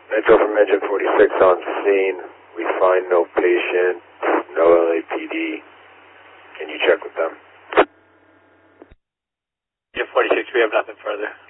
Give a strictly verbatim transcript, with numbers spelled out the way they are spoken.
Metro from Engine forty-six on scene. We find no patient, no L A P D. Can you check with them? Engine forty-six, we have nothing further.